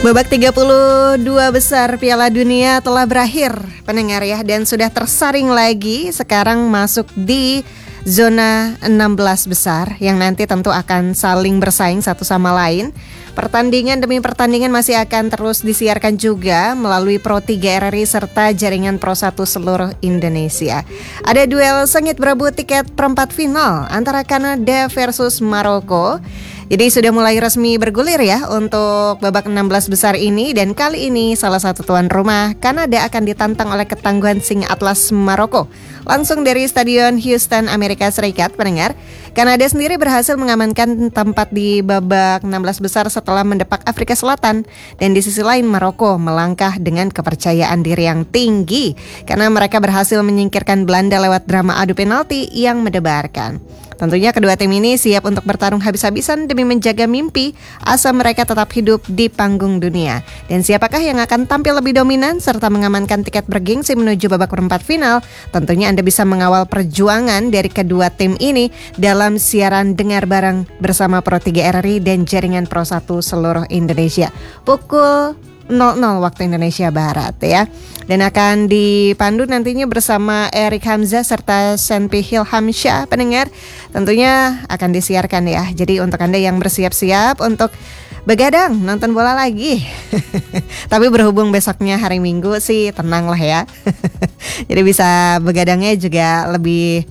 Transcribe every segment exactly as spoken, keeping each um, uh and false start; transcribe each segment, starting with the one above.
Babak tiga puluh dua besar Piala Dunia telah berakhir, pendengar ya, dan sudah tersaring lagi. Sekarang masuk di zona enam belas besar yang nanti tentu akan saling bersaing satu sama lain. Pertandingan demi pertandingan masih akan terus disiarkan juga melalui Pro tiga R R I serta jaringan Pro satu seluruh Indonesia. Ada duel sengit berebut tiket perempat final antara Kanada versus Maroko. Jadi sudah mulai resmi bergulir ya untuk babak enam belas besar ini, dan kali ini salah satu tuan rumah Kanada akan ditantang oleh ketangguhan Singa Atlas Maroko. Langsung dari Stadion Houston, Amerika Serikat, pendengar. Kanada sendiri berhasil mengamankan tempat di babak enam belas besar setelah mendepak Afrika Selatan, dan di sisi lain Maroko melangkah dengan kepercayaan diri yang tinggi karena mereka berhasil menyingkirkan Belanda lewat drama adu penalti yang mendebarkan. Tentunya kedua tim ini siap untuk bertarung habis-habisan demi menjaga mimpi asa mereka tetap hidup di panggung dunia. Dan siapakah yang akan tampil lebih dominan serta mengamankan tiket bergengsi menuju babak perempat final? Tentunya Anda bisa mengawal perjuangan dari kedua tim ini dalam siaran dengar bareng bersama Pro tiga R R I dan jaringan Pro satu seluruh Indonesia. Pukul nol nol waktu Indonesia Barat ya. Dan akan dipandu nantinya bersama Erik Hamzah serta Senpi Hilhamsyah, pendengar. Tentunya akan disiarkan ya. Jadi untuk Anda yang bersiap-siap untuk begadang nonton bola lagi tapi berhubung besoknya hari Minggu sih tenang lah ya. Jadi bisa begadangnya juga lebih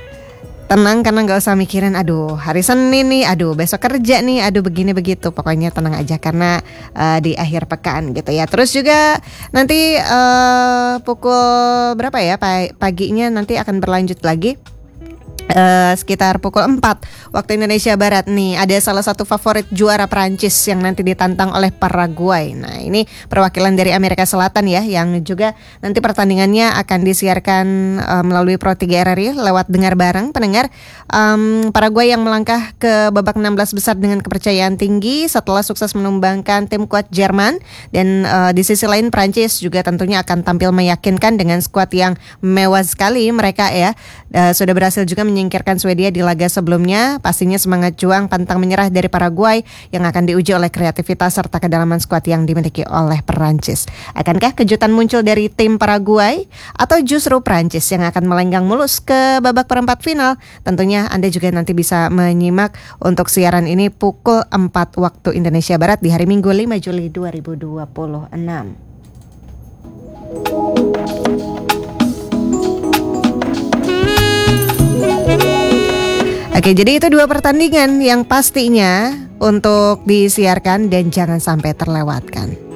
tenang karena gak usah mikirin aduh hari Senin nih, aduh besok kerja nih, aduh begini begitu. Pokoknya tenang aja karena uh, di akhir pekan gitu ya. Terus juga nanti uh, pukul berapa ya paginya nanti akan berlanjut lagi. Uh, sekitar pukul empat waktu Indonesia Barat nih ada salah satu favorit juara Prancis yang nanti ditantang oleh Paraguay. Nah ini perwakilan dari Amerika Selatan ya, yang juga nanti pertandingannya akan disiarkan uh, melalui Pro tiga R R I lewat dengar bareng, pendengar. um, Paraguay yang melangkah ke babak enam belas besar dengan kepercayaan tinggi setelah sukses menumbangkan tim kuat Jerman. Dan uh, di sisi lain Prancis juga tentunya akan tampil meyakinkan dengan skuad yang mewah sekali mereka ya. uh, Sudah berhasil juga menyingkirkan Swedia di laga sebelumnya. Pastinya semangat juang pantang menyerah dari Paraguay yang akan diuji oleh kreativitas serta kedalaman skuad yang dimiliki oleh Perancis. Akankah kejutan muncul dari tim Paraguay atau justru Perancis yang akan melenggang mulus ke babak perempat final? Tentunya Anda juga nanti bisa menyimak untuk siaran ini pukul empat waktu Indonesia Barat di hari Minggu lima Juli dua ribu dua puluh enam. Oke, jadi itu dua pertandingan yang pastinya untuk disiarkan dan jangan sampai terlewatkan.